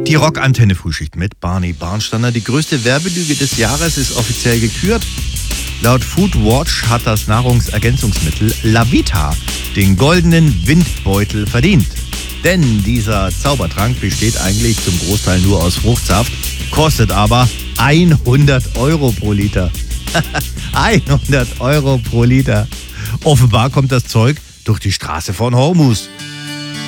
Die Rockantenne-Frühschicht mit Barney Barnsteiner. Die größte Werbelüge des Jahres ist offiziell gekürt. Laut Foodwatch hat das Nahrungsergänzungsmittel Lavita den goldenen Windbeutel verdient. Denn dieser Zaubertrank besteht eigentlich zum Großteil nur aus Fruchtsaft, kostet aber 100 Euro pro Liter. 100 Euro pro Liter. Offenbar kommt das Zeug durch die Straße von Hormuz.